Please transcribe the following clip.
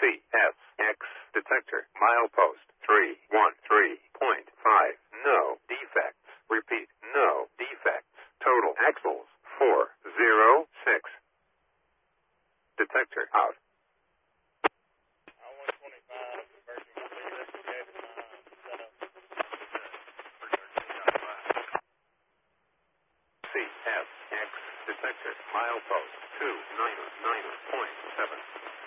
CSX detector. Milepost 313.5. No defects. Repeat, no defects. Total axles 406. Detector out. CSX detector. Milepost 299.7.